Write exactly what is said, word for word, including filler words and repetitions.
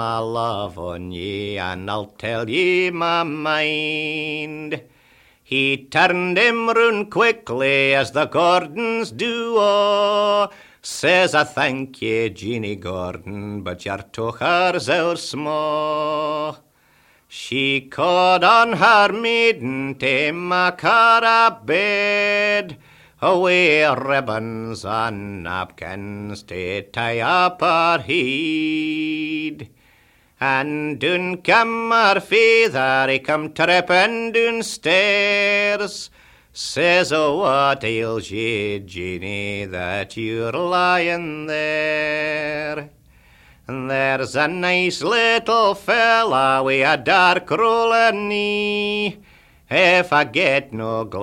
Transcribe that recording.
my love on ye, and I'll tell ye my mind. He turned him round quickly as the Gordons do, oh, says, I thank ye, Jeanie Gordon, but your tochers are sma'. She called on her maiden to mak her a bed, away ribbons and napkins to tie up her head. And doon come her father, he come tripping downstairs, says, oh, what ails ye, Jeanie, that you're lying there? There's a nice little fella wi' a dark rolling knee, if I get no glass